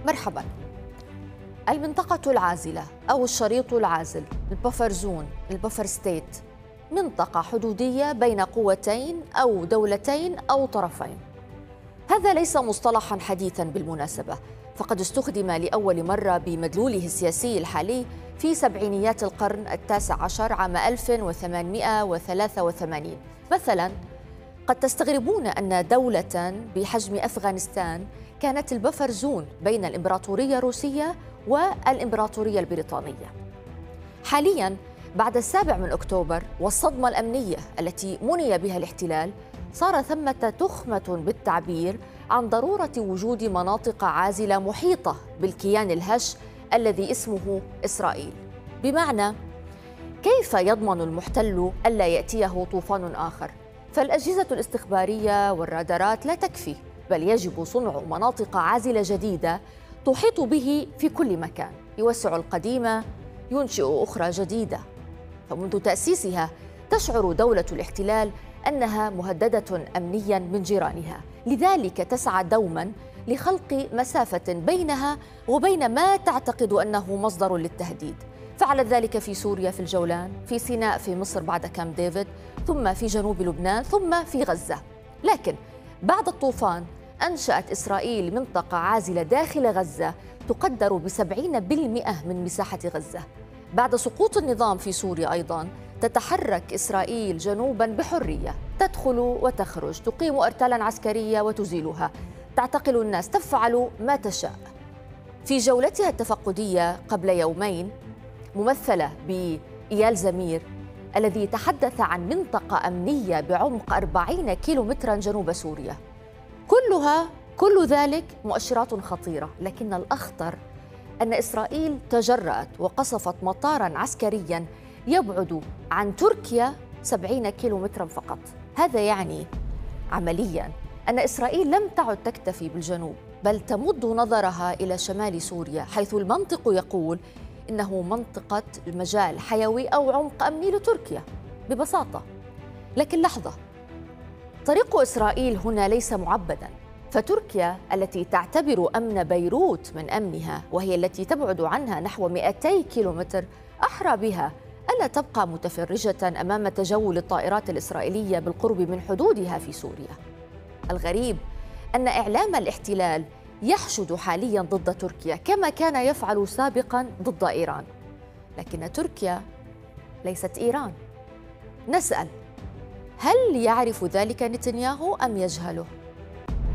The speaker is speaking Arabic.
مرحبا. المنطقة العازلة أو الشريط العازل، البفر زون، البفر ستيت، منطقة حدودية بين قوتين أو دولتين أو طرفين. هذا ليس مصطلحا حديثا بالمناسبة، فقد استخدم لأول مرة بمدلوله السياسي الحالي في سبعينيات القرن التاسع عشر عام 1883. مثلا قد تستغربون أن دولة بحجم أفغانستان كانت البفر زون بين الإمبراطورية الروسية والإمبراطورية البريطانية. حالياً بعد 7 أكتوبر والصدمة الأمنية التي مني بها الاحتلال، صار ثمة تخمة بالتعبير عن ضرورة وجود مناطق عازلة محيطة بالكيان الهش الذي اسمه إسرائيل. بمعنى، كيف يضمن المحتل ألا يأتيه طوفان آخر؟ فالأجهزة الاستخبارية والرادارات لا تكفي، بل يجب صنع مناطق عازلة جديدة تحيط به في كل مكان، يوسع القديمة، ينشئ أخرى جديدة. فمنذ تأسيسها تشعر دولة الاحتلال أنها مهددة أمنياً من جيرانها، لذلك تسعى دوماً لخلق مسافة بينها وبين ما تعتقد أنه مصدر للتهديد. فعلت ذلك في سوريا في الجولان، في سيناء في مصر بعد كامب ديفيد، ثم في جنوب لبنان، ثم في غزة. لكن بعد الطوفان أنشأت إسرائيل منطقة عازلة داخل غزة تقدر ب70% من مساحة غزة. بعد سقوط النظام في سوريا أيضاً تتحرك إسرائيل جنوباً بحرية، تدخل وتخرج، تقيم أرتالاً عسكرية وتزيلها، تعتقل الناس، تفعل ما تشاء. في جولتها التفقدية قبل يومين، ممثلة بإيال زمير الذي تحدث عن منطقة أمنية بعمق 40 كيلومتراً جنوب سوريا. كل ذلك مؤشرات خطيرة، لكن الأخطر أن إسرائيل تجرأت وقصفت مطاراً عسكرياً يبعد عن تركيا 70 كيلومتراً فقط. هذا يعني عملياً أن إسرائيل لم تعد تكتفي بالجنوب، بل تمد نظرها إلى شمال سوريا، حيث المنطق يقول إنه منطقة مجال حيوي أو عمق أمني لتركيا ببساطة. لكن لحظة، طريق إسرائيل هنا ليس معبداً، فتركيا التي تعتبر أمن بيروت من أمنها، وهي التي تبعد عنها نحو 200 كيلومتر، أحرى بها ألا تبقى متفرجة أمام تجول الطائرات الإسرائيلية بالقرب من حدودها في سوريا. الغريب أن إعلام الاحتلال يحشد حالياً ضد تركيا كما كان يفعل سابقاً ضد إيران، لكن تركيا ليست إيران. نسأل: هل يعرف ذلك نتنياهو أم يجهله؟